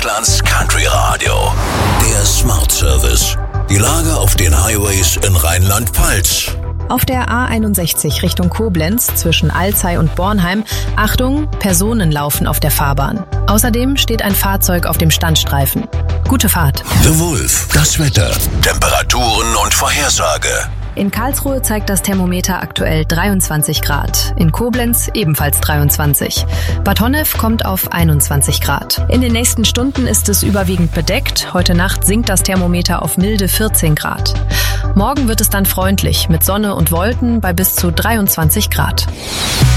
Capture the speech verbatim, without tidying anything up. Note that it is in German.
Deutschlands Country Radio. Der Smart Service. Die Lage auf den Highways in Rheinland-Pfalz. Auf der A einundsechzig Richtung Koblenz zwischen Alzey und Bornheim. Achtung, Personen laufen auf der Fahrbahn. Außerdem steht ein Fahrzeug auf dem Standstreifen. Gute Fahrt. The Wolf. Das Wetter, Temperaturen und Vorhersage. In Karlsruhe zeigt das Thermometer aktuell dreiundzwanzig Grad. In Koblenz ebenfalls dreiundzwanzig. Bad Honnef kommt auf einundzwanzig Grad. In den nächsten Stunden ist es überwiegend bedeckt. Heute Nacht sinkt das Thermometer auf milde vierzehn Grad. Morgen wird es dann freundlich mit Sonne und Wolken bei bis zu dreiundzwanzig Grad.